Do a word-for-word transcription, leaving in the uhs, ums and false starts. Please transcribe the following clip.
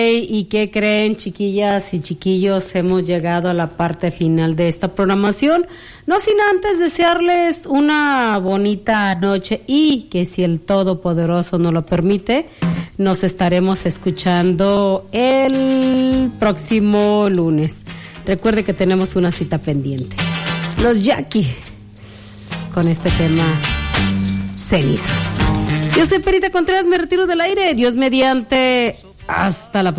¿Y qué creen, chiquillas y chiquillos? Hemos llegado a la parte final de esta programación, no sin antes desearles una bonita noche y que si el Todopoderoso nos lo permite, nos estaremos escuchando el próximo lunes. Recuerde que tenemos una cita pendiente. Los Jackie, con este tema, cenizas. Yo soy Perita Contreras, me retiro del aire. Dios mediante, hasta la próxima.